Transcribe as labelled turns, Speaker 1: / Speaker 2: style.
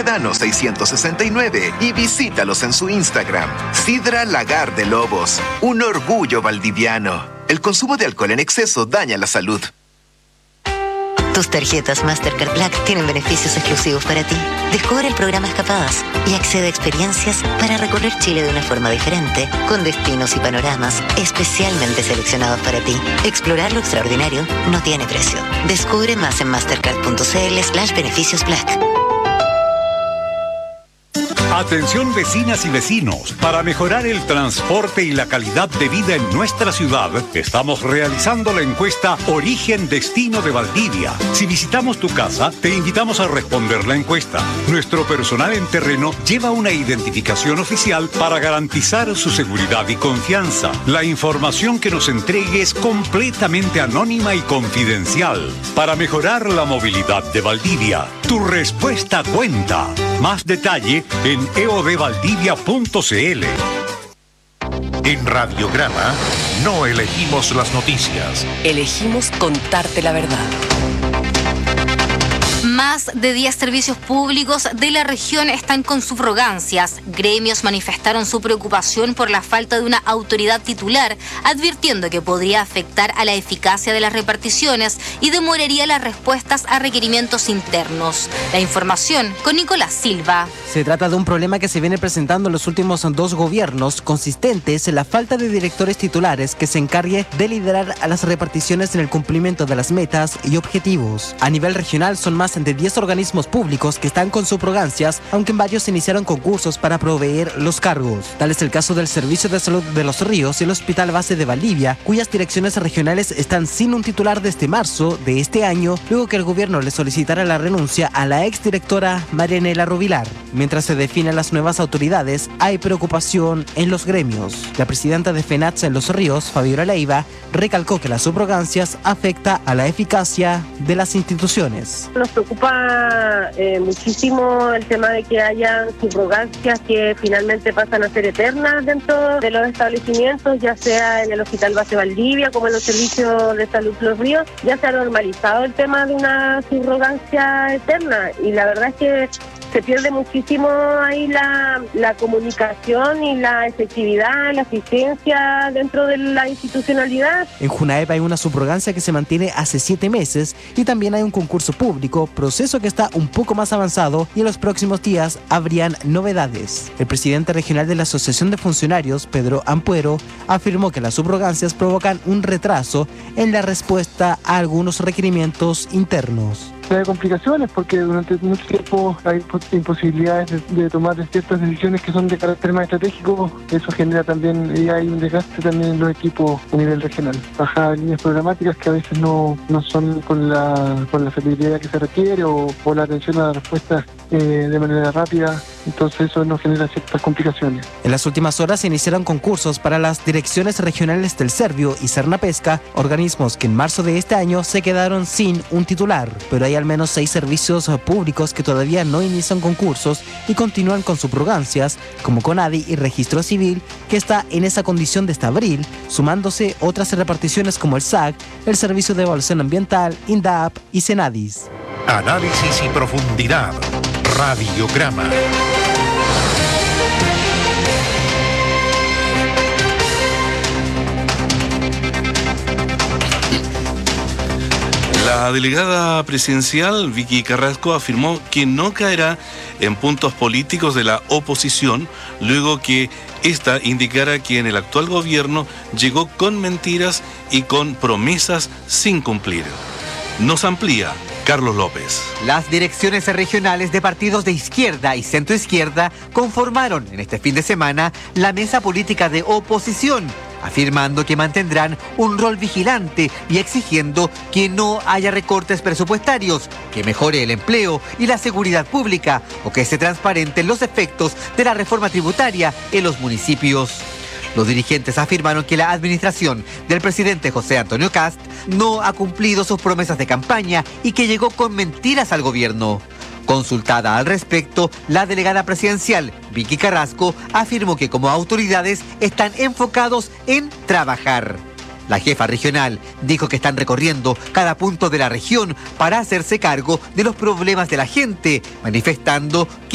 Speaker 1: Baquedano 669 y visítalos en su Instagram. Sidra Lagar de Lobos, un orgullo valdiviano. El consumo de alcohol en exceso daña la salud.
Speaker 2: Tus tarjetas Mastercard Black tienen beneficios exclusivos para ti. Descubre el programa Escapadas y accede a experiencias para recorrer Chile de una forma diferente, con destinos y panoramas especialmente seleccionados para ti. Explorar lo extraordinario no tiene precio. Descubre más en mastercard.cl/beneficios Black.
Speaker 3: Atención vecinas y vecinos, para mejorar el transporte y la calidad de vida en nuestra ciudad, estamos realizando la encuesta Origen Destino de Valdivia. Si visitamos tu casa, te invitamos a responder la encuesta. Nuestro personal en terreno lleva una identificación oficial para garantizar su seguridad y confianza. La información que nos entregue es completamente anónima y confidencial. Para mejorar la movilidad de Valdivia, tu respuesta cuenta. Más detalle en eodvaldivia.cl.
Speaker 4: En Radiograma no elegimos las noticias.
Speaker 5: Elegimos contarte la verdad.
Speaker 6: Más de 10 servicios públicos de la región están con subrogancias. Gremios manifestaron su preocupación por la falta de una autoridad titular, advirtiendo que podría afectar a la eficacia de las reparticiones y demoraría las respuestas a requerimientos internos. La información con Nicolás Silva.
Speaker 7: Se trata de un problema que se viene presentando en los últimos 2 gobiernos, consistentes en la falta de directores titulares que se encargue de liderar a las reparticiones en el cumplimiento de las metas y objetivos. A nivel regional son más de 10 organismos públicos que están con subrogancias, aunque en varios se iniciaron concursos para proveer los cargos. Tal es el caso del Servicio de Salud de Los Ríos y el Hospital Base de Valdivia, cuyas direcciones regionales están sin un titular desde marzo de este año, luego que el gobierno le solicitara la renuncia a la exdirectora Marianela Rubilar. Mientras se definen las nuevas autoridades, hay preocupación en los gremios. La presidenta de FENATS en Los Ríos, Fabiola Leiva, recalcó que las subrogancias afectan a la eficacia de las instituciones.
Speaker 8: Nos preocupa muchísimo el tema de que hayan subrogancias que finalmente pasan a ser eternas dentro de los establecimientos, ya sea en el Hospital Base Valdivia como en los servicios de salud Los Ríos. Ya se ha normalizado el tema de una subrogancia eterna y la verdad es que se pierde muchísimo ahí la comunicación y la efectividad, la eficiencia dentro de la institucionalidad.
Speaker 7: En Junaep hay una subrogancia que se mantiene hace 7 meses y también hay un concurso público, proceso que está un poco más avanzado y en los próximos días habrían novedades. El presidente regional de la Asociación de Funcionarios, Pedro Ampuero, afirmó que las subrogancias provocan un retraso en la respuesta a algunos requerimientos internos.
Speaker 9: Trae complicaciones porque durante mucho tiempo hay imposibilidades de tomar ciertas decisiones que son de carácter más estratégico. Eso genera también, y hay un desgaste también en los equipos a nivel regional. Baja líneas programáticas que a veces no son con la celeridad que se requiere o la atención a las respuestas de manera rápida. Entonces eso nos genera ciertas complicaciones.
Speaker 7: En las últimas horas se iniciaron concursos para las direcciones regionales del Servio y Cernapesca, organismos que en marzo de este año se quedaron sin un titular, pero hay al menos 6 servicios públicos que todavía no inician concursos y continúan con subrogancias, como CONADI y Registro Civil, que está en esa condición desde abril, sumándose otras reparticiones como el SAC, el Servicio de Evaluación Ambiental, INDAP y CENADIS.
Speaker 4: Análisis y profundidad. Radiograma.
Speaker 10: La delegada presidencial, Vicky Carrasco, afirmó que no caerá en puntos políticos de la oposición, luego que esta indicara que en el actual gobierno llegó con mentiras y con promesas sin cumplir. Nos amplía Carlos López.
Speaker 11: Las direcciones regionales de partidos de izquierda y centroizquierda conformaron en este fin de semana la mesa política de oposición, afirmando que mantendrán un rol vigilante y exigiendo que no haya recortes presupuestarios, que mejore el empleo y la seguridad pública o que se transparenten los efectos de la reforma tributaria en los municipios. Los dirigentes afirmaron que la administración del presidente José Antonio Kast no ha cumplido sus promesas de campaña y que llegó con mentiras al gobierno. Consultada al respecto, la delegada presidencial, Vicky Carrasco, afirmó que como autoridades están enfocados en trabajar. La jefa regional dijo que están recorriendo cada punto de la región para hacerse cargo de los problemas de la gente, manifestando que